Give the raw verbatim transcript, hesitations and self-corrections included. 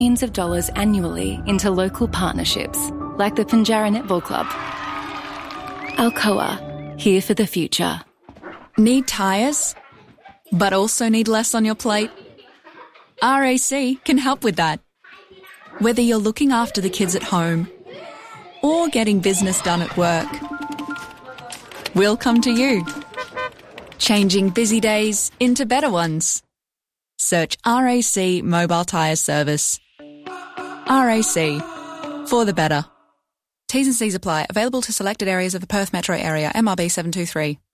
millions of dollars annually into local partnerships, like the Pinjarra Netball Club. Alcoa, here for the future. Need tyres, but also need less on your plate? R A C can help with that. Whether you're looking after the kids at home or getting business done at work, we'll come to you. Changing busy days into better ones. Search R A C Mobile Tyre Service. R A C, for the better. T's and C's apply. Available to selected areas of the Perth metro area. M R B seven two three.